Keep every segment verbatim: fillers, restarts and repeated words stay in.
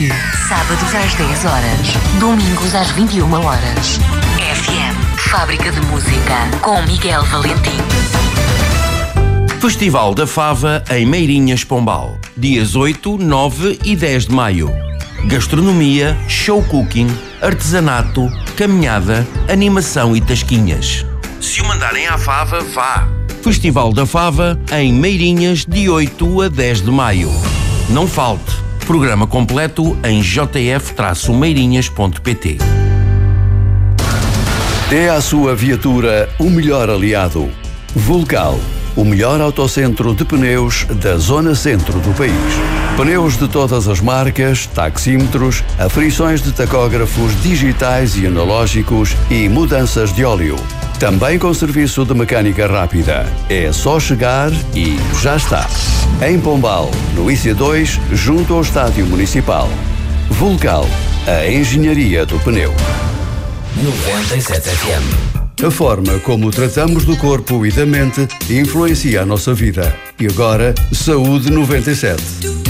Sábados às dez horas, domingos às vinte e uma horas. F M, Fábrica de Música, com Miguel Valentim. Festival da Fava em Meirinhas, Pombal. Dias oito, nove e dez de maio. Gastronomia, show cooking, artesanato, caminhada, animação e tasquinhas. Se o mandarem à Fava, vá! Festival da Fava em Meirinhas, de oito a dez de maio. Não falte! Programa completo em j f meirinhas ponto p t. Dê à sua viatura o melhor aliado. Vulcal, o melhor autocentro de pneus da zona centro do país. Pneus de todas as marcas, taxímetros, aferições de tacógrafos digitais e analógicos e mudanças de óleo. Também com serviço de mecânica rápida. É só chegar e já está. Em Pombal, no I C dois, junto ao Estádio Municipal. Vulcal, a engenharia do pneu. noventa e sete F M. A forma como tratamos do corpo e da mente influencia a nossa vida. E agora, Saúde noventa e sete.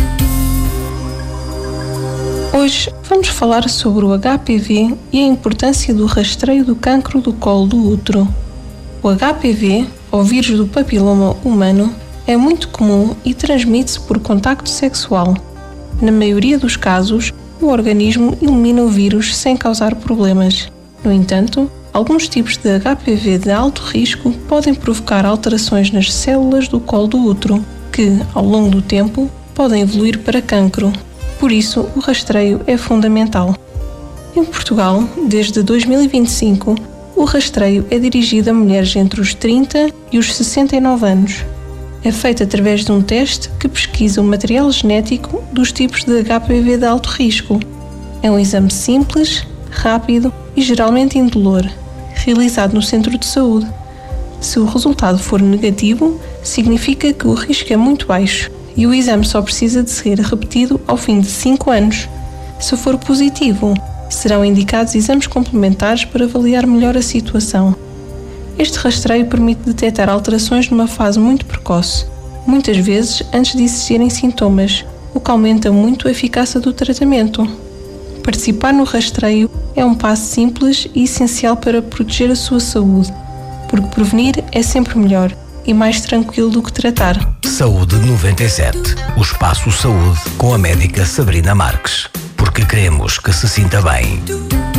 Hoje vamos falar sobre o H P V e a importância do rastreio do cancro do colo do útero. O H P V, ou vírus do papiloma humano, é muito comum e transmite-se por contacto sexual. Na maioria dos casos, o organismo elimina o vírus sem causar problemas. No entanto, alguns tipos de H P V de alto risco podem provocar alterações nas células do colo do útero, que, ao longo do tempo, podem evoluir para cancro. Por isso, o rastreio é fundamental. Em Portugal, desde dois mil e vinte e cinco, o rastreio é dirigido a mulheres entre os trinta e os sessenta e nove anos. É feito através de um teste que pesquisa o material genético dos tipos de H P V de alto risco. É um exame simples, rápido e geralmente indolor, realizado no centro de saúde. Se o resultado for negativo, significa que o risco é muito baixo e o exame só precisa de ser repetido ao fim de cinco anos. Se for positivo, serão indicados exames complementares para avaliar melhor a situação. Este rastreio permite detectar alterações numa fase muito precoce, muitas vezes antes de existirem sintomas, o que aumenta muito a eficácia do tratamento. Participar no rastreio é um passo simples e essencial para proteger a sua saúde, porque prevenir é sempre melhor e mais tranquilo do que tratar. Saúde noventa e sete. O Espaço Saúde com a médica Sabrina Marques. Porque queremos que se sinta bem.